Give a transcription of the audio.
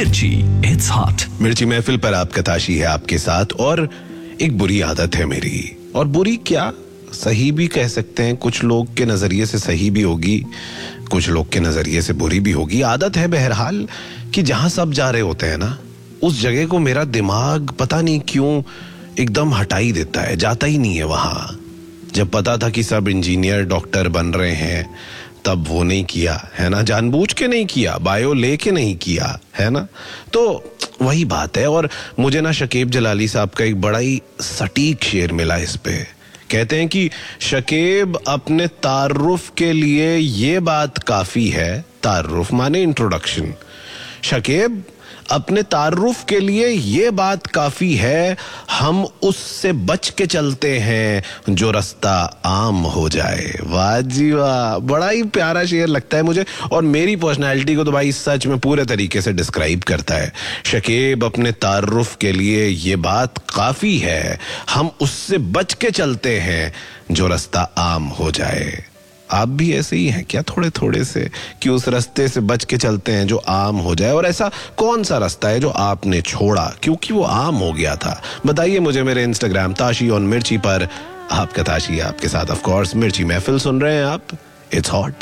मिर्ची, it's hot. मिर्ची महफिल पर आपका ताशी है आपके साथ। और एक बुरी आदत है मेरी, और बुरी क्या, सही भी कह सकते हैं, कुछ लोग के नजरिए से सही भी होगी, कुछ लोग के नजरिए से बुरी भी होगी। आदत है बहरहाल कि जहां सब जा रहे होते हैं ना, उस जगह को मेरा दिमाग पता नहीं क्यों एकदम हटा ही देता है, जाता ही नहीं है वहां। जब पता था कि सब इंजीनियर डॉक्टर बन रहे हैं, तब वो नहीं किया, है ना, जानबूझ के नहीं किया, बायो लेके नहीं किया, है ना। तो वही बात है। और मुझे ना शकीब जलाली साहब का एक बड़ा ही सटीक शेर मिला इस पे। कहते हैं कि शकीब अपने तारुफ के लिए ये बात काफी है, तारुफ माने इंट्रोडक्शन, शकीब अपने तारुफ के लिए ये बात काफी है, हम उससे बच के चलते हैं जो रास्ता आम हो जाए। वाह जी वाह, बड़ा ही प्यारा शेर लगता है मुझे, और मेरी पर्सनैलिटी को तो भाई सच में पूरे तरीके से डिस्क्राइब करता है। शकीब अपने तारुफ के लिए ये बात काफी है, हम उससे बच के चलते हैं जो रास्ता आम हो जाए। आप भी ऐसे ही हैं क्या, थोड़े थोड़े से, कि उस रास्ते से बच के चलते हैं जो आम हो जाए? और ऐसा कौन सा रास्ता है जो आपने छोड़ा क्योंकि वो आम हो गया था? बताइए मुझे मेरे इंस्टाग्राम ताशी ऑन मिर्ची पर। आपका ताशी आपके साथ, ऑफ कोर्स। मिर्ची महफिल सुन रहे हैं आप, इट्स हॉट।